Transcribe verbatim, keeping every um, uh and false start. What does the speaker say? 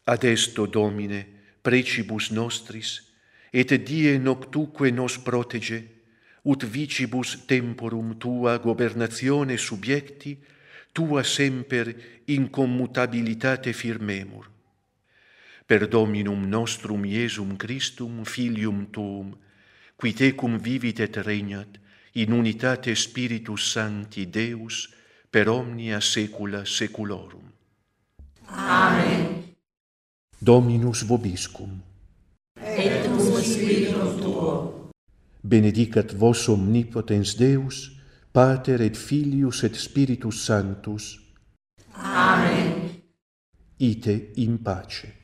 Ad esto, Domine, precibus nostris, et die noctuque nos protege, ut vicibus temporum tua gobernatione subiecti, tua semper incommutabilitate firmemur. Per Dominum nostrum Iesum Christum, Filium Tuum, qui tecum vivit et regnat, in unitate Spiritus Sancti Deus, per omnia saecula saeculorum. Amen. Dominus vobiscum. Et cum spiritum tuo. Benedicat vos omnipotens Deus, Pater et Filius et Spiritus Sanctus. Amen. Ite in pace.